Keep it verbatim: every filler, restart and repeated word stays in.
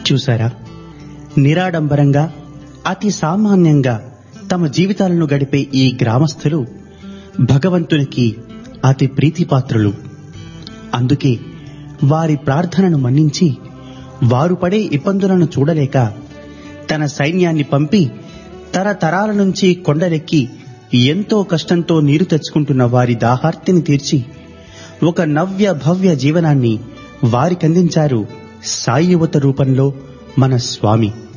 చూసారా, నిరాడంబరంగా అతి సామాన్యంగా తమ జీవితాలను గడిపే ఈ గ్రామస్తులు భగవంతునికి అతి ప్రీతిపాత్రులు. అందుకే వారి ప్రార్థనను మన్నించి వారు పడే ఇబ్బందులను చూడలేక తన సైన్యాన్ని పంపి తరతరాల నుంచి కొండలెక్కి ఎంతో కష్టంతో నీరు తెచ్చుకుంటున్న వారి దాహార్తిని తీర్చి ఒక నవ్య భవ్య జీవనాన్ని వారికందించారు సాయి యువత రూపంలో మన స్వామి.